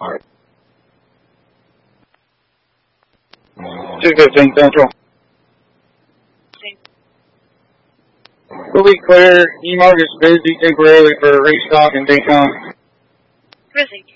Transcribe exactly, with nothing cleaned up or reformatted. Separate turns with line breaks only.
two fifteen Central. We'll be clear. E-Mark is busy temporarily for a restock in Daytona.
Busy.